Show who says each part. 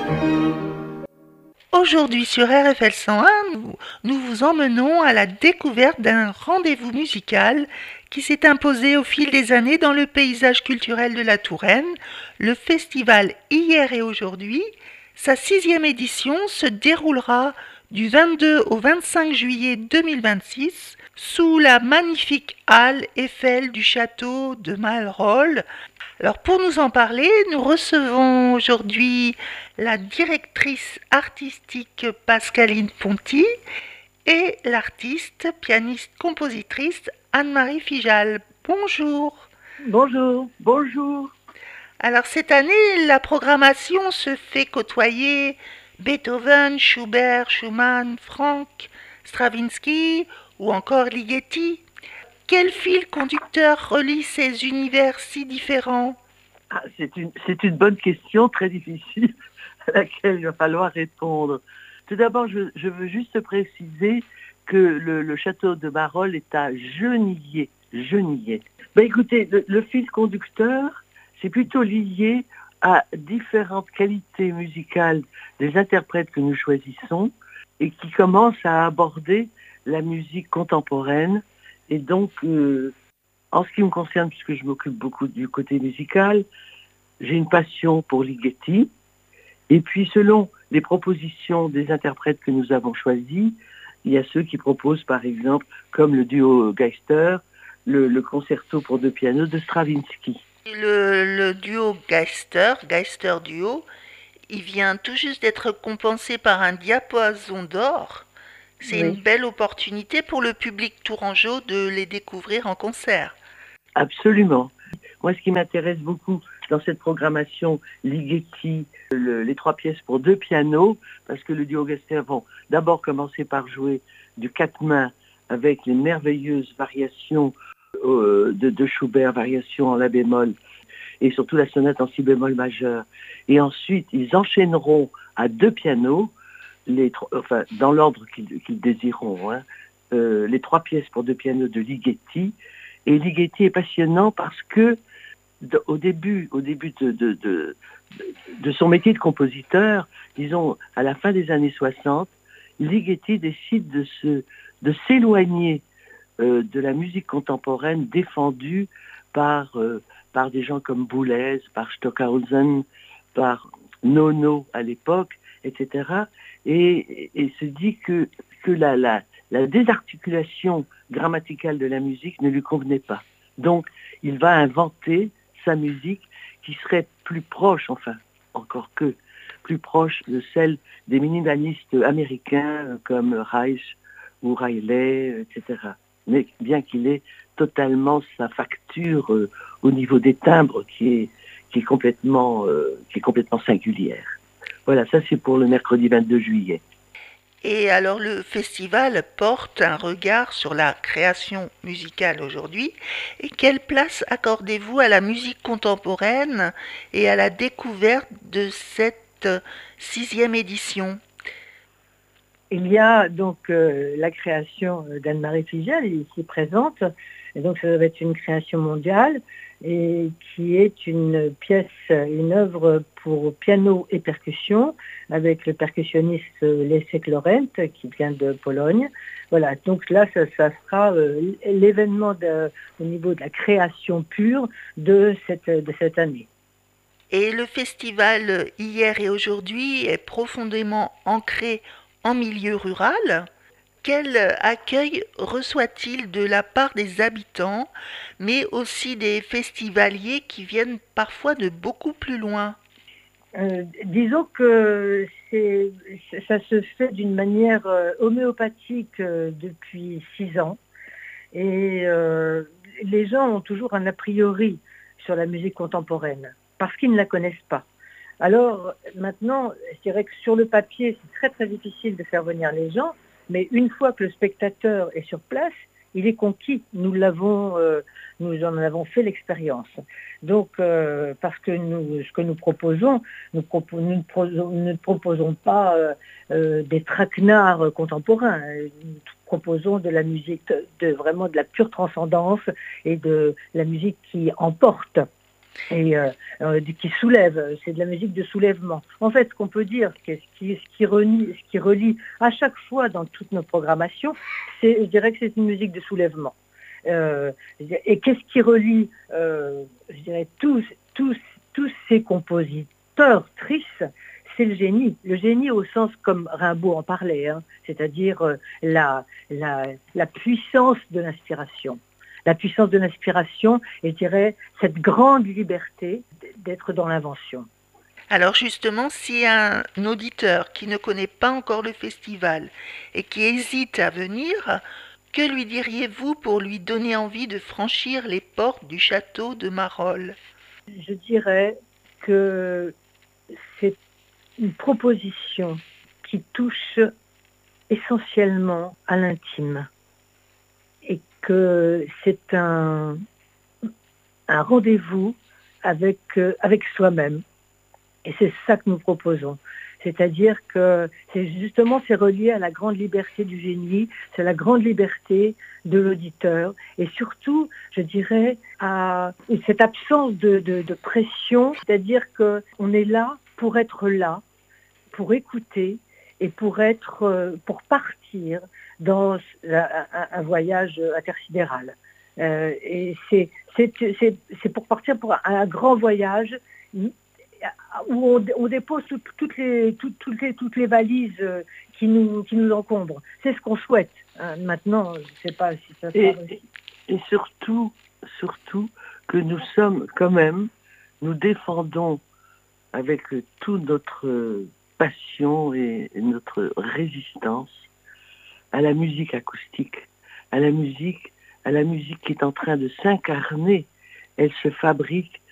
Speaker 1: Aujourd'hui sur RFL 101, nous vous emmenons à la découverte d'un rendez-vous musical qui s'est imposé au fil des années dans le paysage culturel de la Touraine, le festival Hier et Aujourd'hui. Sa 6e édition se déroulera du 22 au 25 juillet 2026 sous la magnifique halle Eiffel du château de Malraux. Alors pour nous en parler, nous recevons aujourd'hui la directrice artistique Pascaline Ponty et l'artiste, pianiste, compositrice Anne-Marie Fijal. Bonjour.
Speaker 2: Bonjour.
Speaker 1: Alors cette année, la programmation se fait côtoyer Beethoven, Schubert, Schumann, Franck, Stravinsky ou encore Ligeti. Quel fil conducteur relie ces univers si différents?
Speaker 2: C'est une bonne question, très difficile, à laquelle il va falloir répondre. Tout d'abord, je veux juste préciser que le château de Marolles est à Genillé. Écoutez, le fil conducteur, c'est plutôt lié à différentes qualités musicales des interprètes que nous choisissons et qui commencent à aborder la musique contemporaine. Et donc, en ce qui me concerne, puisque je m'occupe beaucoup du côté musical, j'ai une passion pour Ligeti. Et puis, selon les propositions des interprètes que nous avons choisis, il y a ceux qui proposent, par exemple, comme le duo Geister, le concerto pour 2 pianos de Stravinsky.
Speaker 1: Le duo Geister duo, il vient tout juste d'être compensé par un diapason d'or. C'est une belle opportunité pour le public tourangeau de les découvrir en concert.
Speaker 2: Absolument. Moi, ce qui m'intéresse beaucoup dans cette programmation Ligeti, les 3 pièces pour 2 pianos, parce que le duo Geister vont d'abord commencer par jouer du 4 mains avec les merveilleuses variations de Schubert, variations en la bémol, et surtout la sonate en si bémol majeur. Et ensuite, ils enchaîneront à 2 pianos, dans l'ordre qu'ils désireront, les 3 pièces pour 2 pianos de Ligeti. Et Ligeti est passionnant parce que au début de son métier de compositeur, disons à la fin des années 60, Ligeti décide de s'éloigner de la musique contemporaine défendue par des gens comme Boulez, par Stockhausen, par Nono à l'époque, etc. Et se dit que la désarticulation grammaticale de la musique ne lui convenait pas. Donc, il va inventer sa musique qui serait plus proche, plus proche de celle des minimalistes américains comme Reich ou Riley, etc. Mais bien qu'il ait totalement sa facture au niveau des timbres qui est complètement singulière. Voilà, ça c'est pour le mercredi 22 juillet.
Speaker 1: Et alors le festival porte un regard sur la création musicale aujourd'hui. Et quelle place accordez-vous à la musique contemporaine et à la découverte de cette 6e édition?
Speaker 3: Il y a donc la création d'Anne-Marie Fijal ici présente, et donc ça va être une création mondiale, et qui est une œuvre pour piano et percussion, avec le percussionniste Leszek Laurent, qui vient de Pologne. Voilà, donc là, ça sera l'événement au niveau de la création pure de cette année.
Speaker 1: Et le festival Hier et Aujourd'hui est profondément ancré en milieu rural. Quel accueil reçoit-il de la part des habitants, mais aussi des festivaliers qui viennent parfois de beaucoup plus loin?
Speaker 3: Disons que ça se fait d'une manière homéopathique depuis 6 ans. Et les gens ont toujours un a priori sur la musique contemporaine, parce qu'ils ne la connaissent pas. Alors maintenant, je dirais que sur le papier, c'est très très difficile de faire venir les gens, mais une fois que le spectateur est sur place, il est conquis. Nous en avons fait l'expérience. Donc, parce que ce que nous proposons, nous ne proposons pas des traquenards contemporains. Nous proposons de la musique, vraiment de la pure transcendance et de la musique qui emporte. qui soulève, c'est de la musique de soulèvement. En fait, ce qu'on peut dire, ce qui relie à chaque fois dans toutes nos programmations, je dirais que c'est une musique de soulèvement. Et qu'est-ce qui relie, je dirais, tous ces compositeurs tristes, c'est le génie au sens comme Rimbaud en parlait, hein, c'est-à-dire la puissance de l'inspiration. La puissance de l'inspiration, et je dirais cette grande liberté d'être dans l'invention.
Speaker 1: Alors justement, si un auditeur qui ne connaît pas encore le festival et qui hésite à venir, que lui diriez-vous pour lui donner envie de franchir les portes du château de Marolles?
Speaker 3: Je dirais que c'est une proposition qui touche essentiellement à l'intime et que c'est un rendez-vous avec soi-même. Et c'est ça que nous proposons. C'est-à-dire que c'est relié à la grande liberté du génie, c'est la grande liberté de l'auditeur et surtout, je dirais, à cette absence de pression, c'est-à-dire qu'on est là, pour écouter et pour partir dans un voyage intersidéral. Et c'est pour partir pour un grand voyage où on dépose toutes les valises qui nous encombrent. C'est ce qu'on souhaite. Hein. Maintenant, je ne sais pas si ça sera réussi.
Speaker 2: Et surtout que nous sommes quand même, nous défendons avec toute notre passion et notre résistance à la musique acoustique, à la musique qui est en train de s'incarner. Elle se fabrique